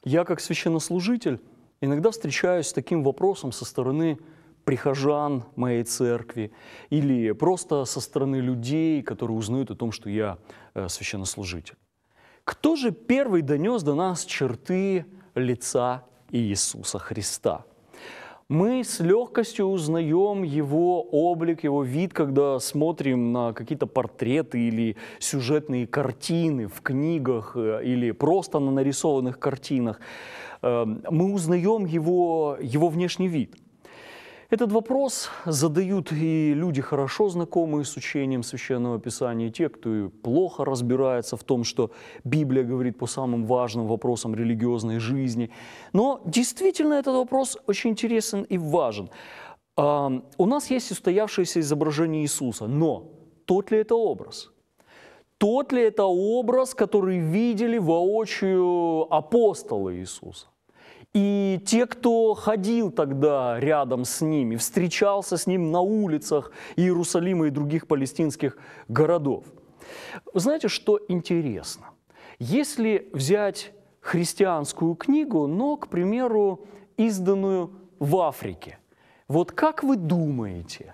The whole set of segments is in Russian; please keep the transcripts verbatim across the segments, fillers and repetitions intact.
Я, как священнослужитель, иногда встречаюсь с таким вопросом со стороны прихожан моей церкви или просто со стороны людей, которые узнают о том, что я э, священнослужитель. Кто же первый донес до нас черты лица Иисуса Христа? Мы с легкостью узнаем Его облик, Его вид, когда смотрим на какие-то портреты или сюжетные картины в книгах или просто на нарисованных картинах. Мы узнаем Его, его внешний вид. Этот вопрос задают и люди, хорошо знакомые с учением Священного Писания, и те, кто плохо разбирается в том, что Библия говорит по самым важным вопросам религиозной жизни. Но действительно этот вопрос очень интересен и важен. У нас есть устоявшееся изображение Иисуса, но тот ли это образ? Тот ли это образ, который видели воочию апостолы Иисуса? И те, кто ходил тогда рядом с ними, встречался с ним на улицах Иерусалима и других палестинских городов. Вы знаете, что интересно? Если взять христианскую книгу, но, к примеру, изданную в Африке, вот как вы думаете,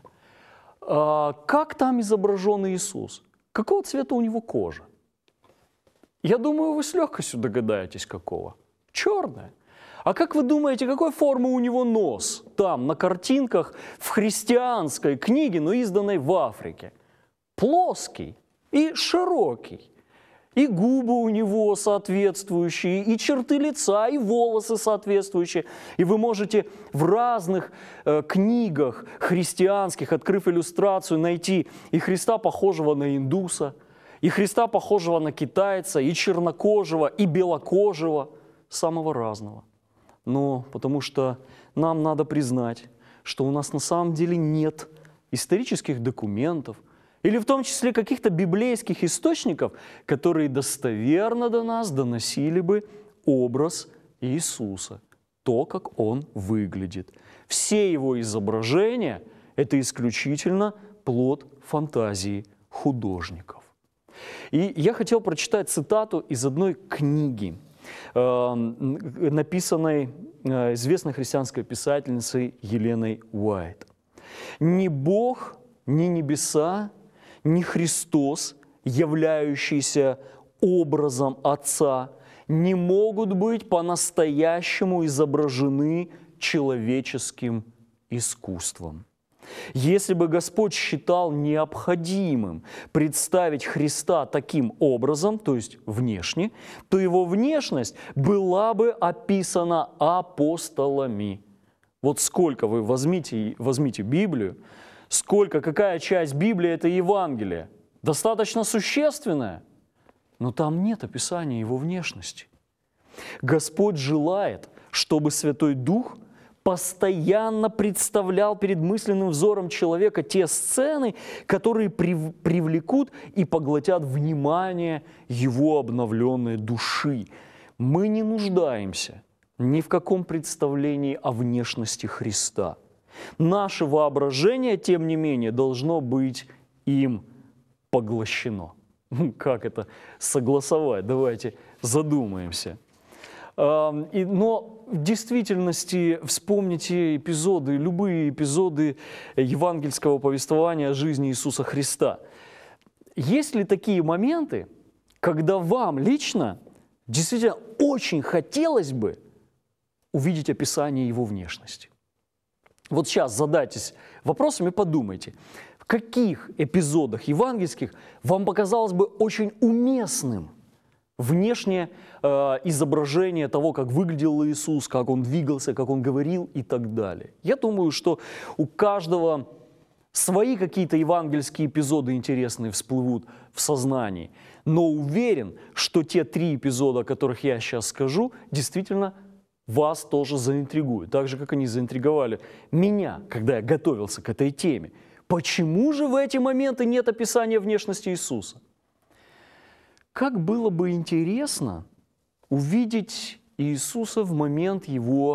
как там изображен Иисус? Какого цвета у него кожа? Я думаю, вы с легкостью догадаетесь, какого. Черная. А как вы думаете, какой формы у него нос там, на картинках в христианской книге, но изданной в Африке? Плоский и широкий. И губы у него соответствующие, и черты лица, и волосы соответствующие. И вы можете в разных э, книгах христианских, открыв иллюстрацию, найти и Христа, похожего на индуса, и Христа, похожего на китайца, и чернокожего, и белокожего, самого разного. Но потому что нам надо признать, что у нас на самом деле нет исторических документов, или в том числе каких-то библейских источников, которые достоверно до нас доносили бы образ Иисуса, то, как Он выглядит. Все Его изображения – это исключительно плод фантазии художников. И я хотел прочитать цитату из одной книги, написанной известной христианской писательницей Еленой Уайт. «Ни Бог, ни небеса, ни Христос, являющийся образом Отца, не могут быть по-настоящему изображены человеческим искусством. Если бы Господь считал необходимым представить Христа таким образом, то есть внешне, то Его внешность была бы описана апостолами». Вот сколько вы возьмите, возьмите Библию, сколько, какая часть Библии – это Евангелие? Достаточно существенная, но там нет описания Его внешности. Господь желает, чтобы Святой Дух постоянно представлял перед мысленным взором человека те сцены, которые привлекут и поглотят внимание его обновленной души. Мы не нуждаемся ни в каком представлении о внешности Христа. Наше воображение, тем не менее, должно быть им поглощено. Как это согласовать? Давайте задумаемся. Но в действительности вспомните эпизоды, любые эпизоды евангельского повествования о жизни Иисуса Христа. Есть ли такие моменты, когда вам лично действительно очень хотелось бы увидеть описание Его внешности? Вот сейчас задайтесь вопросом и подумайте, в каких эпизодах евангельских вам показалось бы очень уместным внешнее э, изображение того, как выглядел Иисус, как Он двигался, как Он говорил и так далее. Я думаю, что у каждого свои какие-то евангельские эпизоды интересные всплывут в сознании, но уверен, что те три эпизода, о которых я сейчас скажу, действительно вас тоже заинтригуют, так же, как они заинтриговали меня, когда я готовился к этой теме. Почему же в эти моменты нет описания внешности Иисуса? Как было бы интересно увидеть Иисуса в момент Его